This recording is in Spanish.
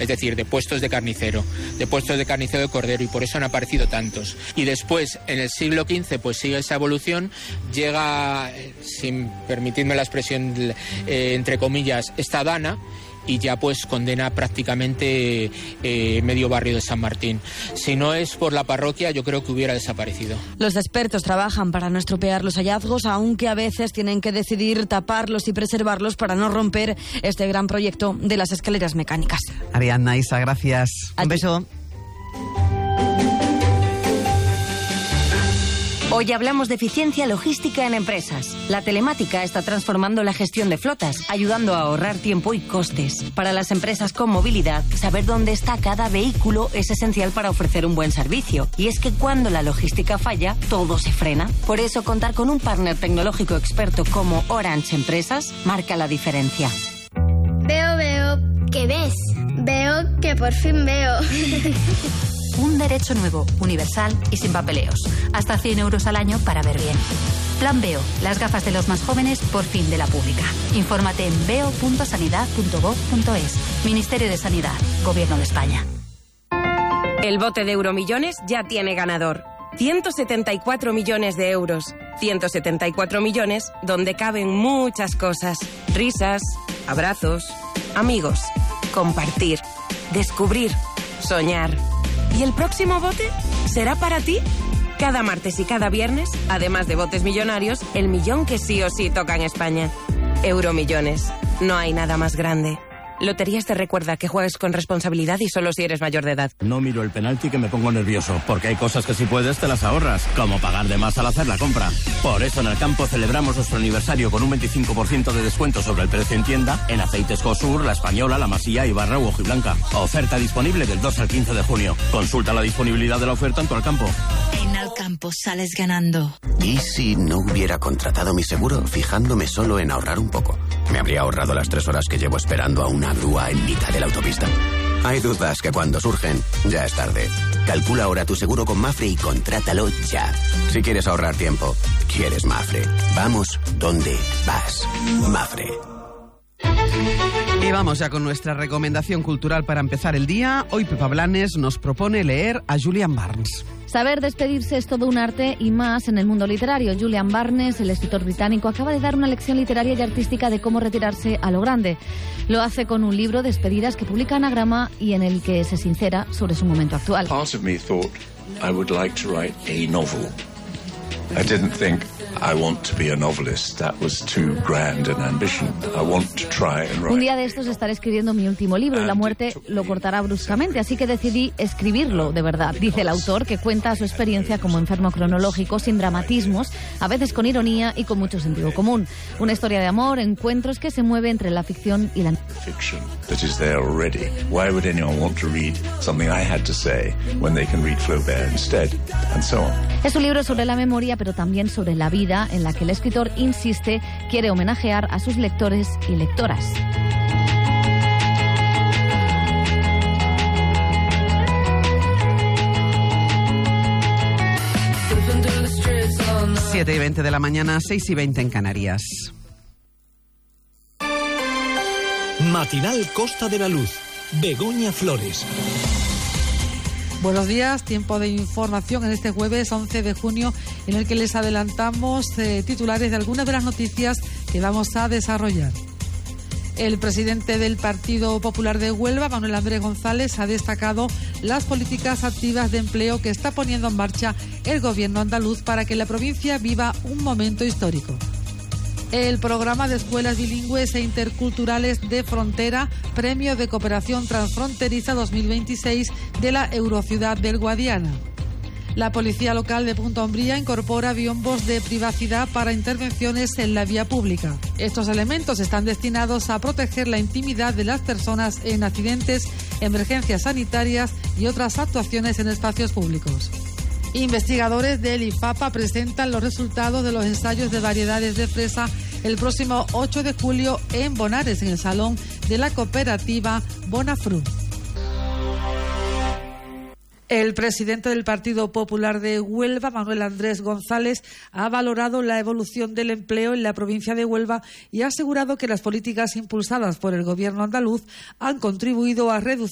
es decir, de puestos de carnicero de cordero, y por eso han aparecido tantos. Y después, en el siglo XV, pues sigue esa evolución, llega, sin permitirme la expresión, entre comillas, esta dana, y ya pues condena prácticamente medio barrio de San Martín. Si no es por la parroquia, yo creo que hubiera desaparecido. Los expertos trabajan para no estropear los hallazgos, aunque a veces tienen que decidir taparlos y preservarlos para no romper este gran proyecto de las escaleras mecánicas. Ariadna, Isa, gracias. Un beso. Hoy hablamos de eficiencia logística en empresas. La telemática está transformando la gestión de flotas, ayudando a ahorrar tiempo y costes. Para las empresas con movilidad, saber dónde está cada vehículo es esencial para ofrecer un buen servicio. Y es que cuando la logística falla, todo se frena. Por eso, contar con un partner tecnológico experto como Orange Empresas marca la diferencia. Veo. ¿Qué ves? Veo que por fin veo. Un derecho nuevo, universal y sin papeleos. Hasta 100 euros al año para ver bien. Plan Veo, las gafas de los más jóvenes por fin de la pública. Infórmate en veo.sanidad.gov.es. Ministerio de Sanidad, Gobierno de España. El bote de Euromillones ya tiene ganador. 174 millones de euros. 174 millones donde caben muchas cosas. Risas, abrazos, amigos, compartir, descubrir, soñar. ¿Y el próximo bote será para ti? Cada martes y cada viernes, además de botes millonarios, el millón que sí o sí toca en España. Euromillones. No hay nada más grande. Loterías te recuerda que juegues con responsabilidad y solo si eres mayor de edad. No miro el penalti que me pongo nervioso, porque hay cosas que si puedes te las ahorras, como pagar de más al hacer la compra. Por eso en el campo celebramos nuestro aniversario con un 25% de descuento sobre el precio en tienda en aceites Cosur, La Española, La Masía, Ibarra u Hojiblanca. Oferta disponible del 2 al 15 de junio. Consulta la disponibilidad de la oferta en tu Alcampo. En Alcampo sales ganando. ¿Y si no hubiera contratado mi seguro fijándome solo en ahorrar un poco? Me habría ahorrado las 3 horas que llevo esperando a una grúa en mitad de la autopista. Hay dudas que cuando surgen, ya es tarde. Calcula ahora tu seguro con Mafre y contrátalo ya. Si quieres ahorrar tiempo, quieres Mafre. Vamos donde vas. Mafre. Y vamos ya con nuestra recomendación cultural para empezar el día. Hoy Pepa Blanes nos propone leer a Julian Barnes. Saber despedirse es todo un arte y más en el mundo literario. Julian Barnes, el escritor británico, acaba de dar una lección literaria y artística de cómo retirarse a lo grande. Lo hace con un libro, Despedidas, que publica Anagrama y en el que se sincera sobre su momento actual. Part of me thought I would like to write a novel. I didn't think I want to be a novelist. That was too grand an ambition. I want to try and write. Un día de estos estaré escribiendo mi último libro y la muerte lo cortará bruscamente, así que decidí escribirlo de verdad. Dice el autor, que cuenta su experiencia como enfermo cronológico, sin dramatismos, a veces con ironía y con mucho sentido común. Una historia de amor, encuentros que se mueve entre la ficción y la fiction that is there already. Why would anyone want to read something I had to say when they can read Flaubert instead? And so on. Es un libro sobre la memoria, pero también sobre la vida, en la que el escritor insiste, quiere homenajear a sus lectores y lectoras. Siete y 20 de la mañana, 6:20 en Canarias. Matinal Costa de la Luz. Begoña Flores. Buenos días, tiempo de información en este jueves 11 de junio en el que les adelantamos titulares de algunas de las noticias que vamos a desarrollar. El presidente del Partido Popular de Huelva, Manuel Andrés González, ha destacado las políticas activas de empleo que está poniendo en marcha el gobierno andaluz para que la provincia viva un momento histórico. El programa de escuelas bilingües e interculturales de frontera, Premio de Cooperación Transfronteriza 2026 de la Eurociudad del Guadiana. La policía local de Punta Umbría incorpora biombos de privacidad para intervenciones en la vía pública. Estos elementos están destinados a proteger la intimidad de las personas en accidentes, emergencias sanitarias y otras actuaciones en espacios públicos. Investigadores del IFAPA presentan los resultados de los ensayos de variedades de fresa el próximo 8 de julio en Bonares, en el Salón de la Cooperativa Bonafru. El presidente del Partido Popular de Huelva, Manuel Andrés González, ha valorado la evolución del empleo en la provincia de Huelva y ha asegurado que las políticas impulsadas por el gobierno andaluz han contribuido a reducir